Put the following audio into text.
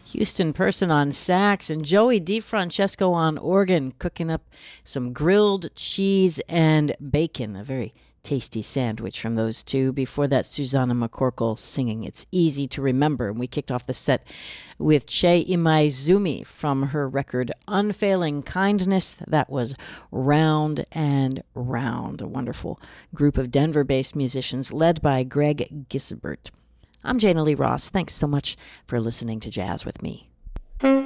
Houston Person on sax, and Joey DeFrancesco on organ, cooking up some grilled cheese and bacon. A very tasty sandwich from those two. Before that, Susanna McCorkle singing It's Easy to Remember. And we kicked off the set with Che Imaizumi from her record Unfailing Kindness. That was Round and Round, a wonderful group of Denver-based musicians led by Greg Gisbert. I'm Jana Lee Ross. Thanks so much for listening to Jazz with Me.